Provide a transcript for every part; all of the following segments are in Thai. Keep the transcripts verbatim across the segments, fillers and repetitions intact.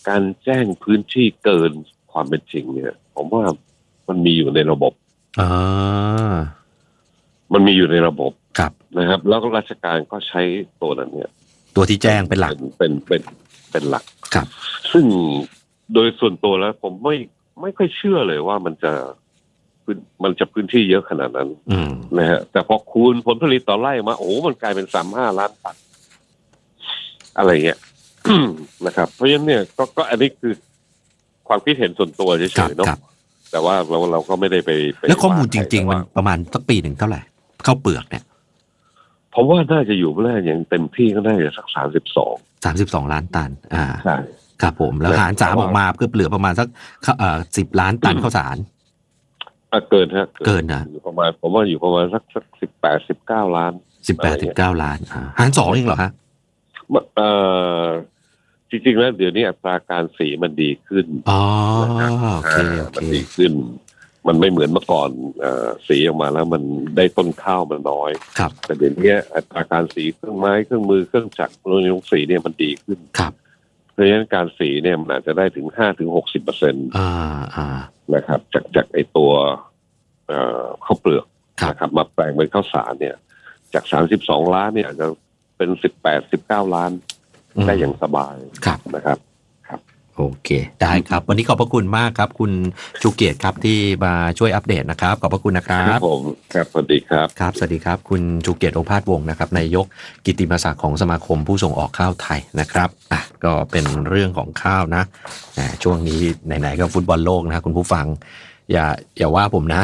การแจ้งพื้นที่เกินความเป็นจริงเนี่ยผมว่ามันมีอยู่ในระบบอ่ามันมีอยู่ในระบบครับนะครับแล้วก็ราชการก็ใช้ตัวนั้นเนี่ยตัวที่แจ้งเป็นหลักเป็นเป็นเป็นหลักครับซึ่งโดยส่วนตัวแล้วผมไม่ไม่ค่อยเชื่อเลยว่ามันจะมันจะพื้นที่เยอะขนาดนั้นนะฮะแต่พอคูณผลผลิตต่อไร่มาโอ้มันกลายเป็นสามห้าล้านตันอะไรเงี้ย นะครับเพราะฉะนั้นเนี่ยก็ก็อันนี้คือความคิดเห็นส่วนตัวเฉยๆเนาะแต่ว่าเราเราก็ไม่ได้ไปแล้วข้อมูลจริงๆมันประมาณสักปีหนึ่งเท่าไหร่ข้าวเปลือกเนี่ยผมว่าน่าจะอยู่เมื่ออย่างเต็มที่ก็น่าจะสักสามสิบสองสามสิบสองล้านตันอ่าใช่ครับผมแล้วหารสามออกมาก็เหลือประมาณสักเอ่อสิบล้านตันข้าวสารอ่ะเกินฮะเกินนะอยู่ประมาณผมว่าอยู่ประมาณสักสักสิบแปดสิบเก้าล้านสิบแปดสิบเก้าล้านอ่าหารสองเองเหรอฮะเอ่อจริงๆแล้วเดี๋ยวนี้อัตราการสีมันดีขึ้นอ๋อโอเคโอเคมันดีขึ้นมันไม่เหมือนเมื่อก่อนเอ่อสีออกมาแล้วมันได้ต้นข้าวมันน้อยครับแต่เดี๋ยวนี้อัตราการสีเครื่องไม้เครื่องมือเครื่องจักรโรงงานสีเนี่ยมันดีขึ้นครับเพราะฉะนั้นการสีเนี่ยมันอาจจะได้ถึงห้าถึงหกสิบเปอร์เซ็นต์อ่าอ่านะครับจากจากไอตัวเอ่อข้าวเปลือกนะครับมาแปลงเป็นข้าวสารเนี่ยจากสามสิบสองล้านเนี่ยอาจจะเป็นสิบแปดสิบเก้าล้านได้อย่างสบายนะครับครับโอเคได้ครับวันนี้ขอบพระคุณมากครับคุณชูเกียรติครับที่มาช่วยอัปเดตนะครับขอบพระคุณนะครับครับผมครับสวัสดีครับครับสวัสดีครับคุณชูเกียรติโอภาสวงศ์นะครับนายกกิตติมศักดิ์ของสมาคมผู้ส่งออกข้าวไทยนะครับอ่ะก็เป็นเรื่องของข้าวนะอ่าช่วงนี้ไหนๆก็ฟุตบอลโลกนะคุณผู้ฟังอย่าอย่าว่าผมนะ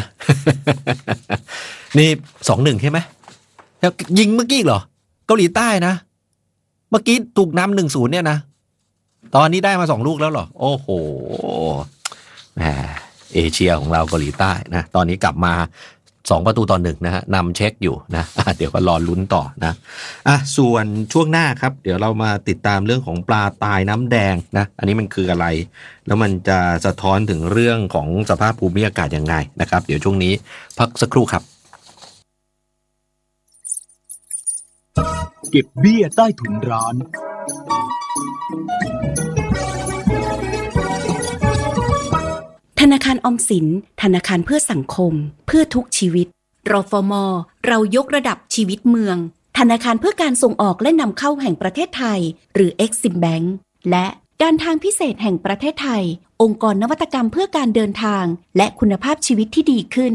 นี่สองหนึ่งใช่ไหมแล้วยิงเมื่อกี้เหรอเกาหลีใต้นะเมื่อกี้ถูกนำหนึ่งศูนย์เนี่ยนะตอนนี้ได้มาสองลูกแล้วเหรอโอ้โหแหมเอเชียของเราเกาหลีใต้นะตอนนี้กลับมาสองประตูต่อหนึ่งนะฮะนำเช็คอยู่นะเดี๋ยวก็รอลุ้นต่อนะอ่ะส่วนช่วงหน้าครับเดี๋ยวเรามาติดตามเรื่องของปลาตายน้ำแดงนะอันนี้มันคืออะไรแล้วมันจะสะท้อนถึงเรื่องของสภาพภูมิอากาศยังไงนะครับเดี๋ยวช่วงนี้พักสักครู่ครับเก็บเบี้ยใต้ถุนร้านธนาคารออมสินธนาคารเพื่อสังคมเพื่อทุกชีวิตรฟม.เรายกระดับชีวิตเมืองธนาคารเพื่อการส่งออกและนำเข้าแห่งประเทศไทยหรือ Exim Bank และการทางพิเศษแห่งประเทศไทยองค์กรนวัตกรรมเพื่อการเดินทางและคุณภาพชีวิตที่ดีขึ้น